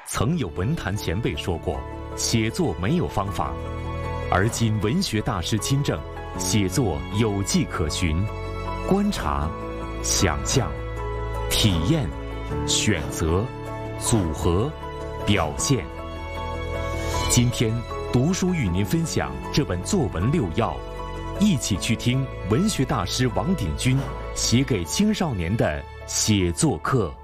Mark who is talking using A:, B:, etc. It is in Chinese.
A: 曾有文坛前辈说过，写作没有方法，而今文学大师亲证，写作有迹可循，观察、想象、体验、选择、组合、表现。今天读书与您分享这本作文6要，一起去听文学大师王鼎钧写给青少年的写作课。